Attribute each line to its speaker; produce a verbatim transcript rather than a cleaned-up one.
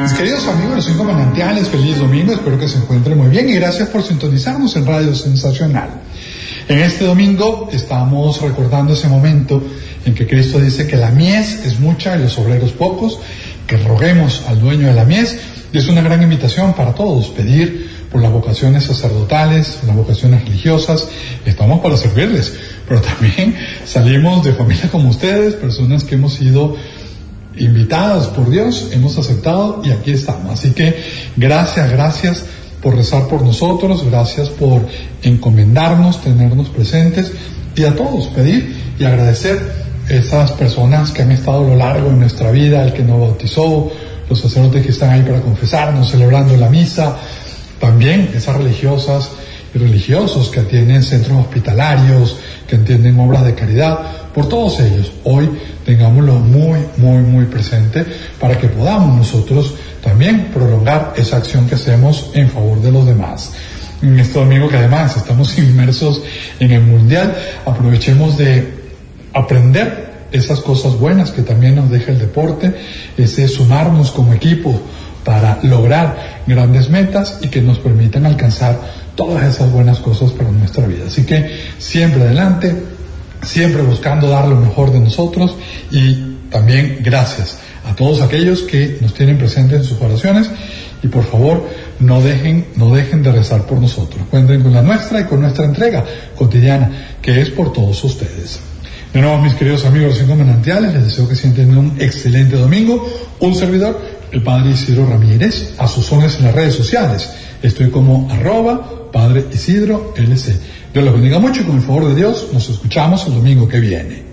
Speaker 1: Mis queridos amigos de los cinco manantiales, feliz domingo, espero que se encuentren muy bien y gracias por sintonizarnos en Radio Sensacional. En este domingo estamos recordando ese momento en que Cristo dice que la mies es mucha y los obreros pocos, que roguemos al dueño de la mies, y es una gran invitación para todos, pedir por las vocaciones sacerdotales, las vocaciones religiosas, estamos para servirles, pero también salimos de familias como ustedes, personas que hemos sido invitadas por Dios, hemos aceptado y aquí estamos. Así que gracias, gracias por rezar por nosotros, gracias por encomendarnos, tenernos presentes y a todos pedir y agradecer esas personas que han estado a lo largo de nuestra vida, el que nos bautizó, los sacerdotes que están ahí para confesarnos, celebrando la misa, también esas religiosas y religiosos que atienden centros hospitalarios, que atienden obras de caridad, por todos ellos, hoy tengámoslo muy, muy, muy presente para que podamos nosotros también prolongar esa acción que hacemos en favor de los demás. En este domingo que además estamos inmersos en el Mundial, aprovechemos de aprender esas cosas buenas que también nos deja el deporte, ese sumarnos como equipo para lograr grandes metas y que nos permitan alcanzar todas esas buenas cosas para nuestra vida. Así que siempre adelante, siempre buscando dar lo mejor de nosotros y también gracias a todos aquellos que nos tienen presentes en sus oraciones y por favor no dejen, no dejen de rezar por nosotros. Cuenten con la nuestra y con nuestra entrega cotidiana que es por todos ustedes. De nuevo, mis queridos amigos de los cinco manantiales, les deseo que sienten un excelente domingo. Un servidor, el Padre Isidro Ramírez, a sus órdenes en las redes sociales. Estoy como arroba Padre Isidro L C. Dios los bendiga mucho y con el favor de Dios nos escuchamos el domingo que viene.